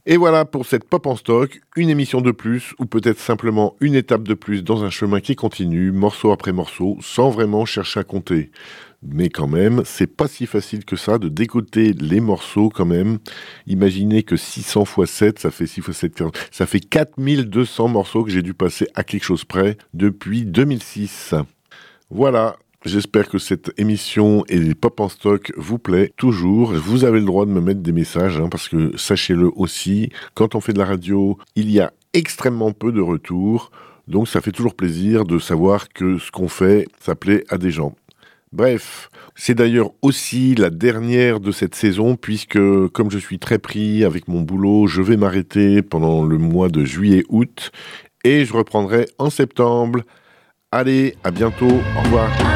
Et voilà pour cette Pop en stock, une émission de plus, ou peut-être simplement une étape de plus dans un chemin qui continue, morceau après morceau, sans vraiment chercher à compter. Mais quand même, c'est pas si facile que ça de décoder les morceaux quand même. Imaginez que 600 x 7, ça fait 6 x 7, ça fait 4200 morceaux que j'ai dû passer à quelque chose près depuis 2006. Voilà. J'espère que cette émission et les pop en stock vous plaît toujours. Vous avez le droit de me mettre des messages, parce que sachez-le aussi, quand on fait de la radio, il y a extrêmement peu de retours. Donc ça fait toujours plaisir de savoir que ce qu'on fait, ça plaît à des gens. Bref, c'est d'ailleurs aussi la dernière de cette saison puisque, comme je suis très pris avec mon boulot, je vais m'arrêter pendant le mois de juillet-août et je reprendrai en septembre. Allez, à bientôt, au revoir.